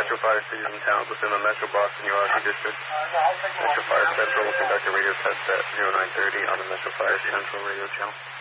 Metro Fire cities and towns within the Metro Boston URC District. Metro Fire Central will conduct a radio test at 0930 on the Metro Fire Central radio channel.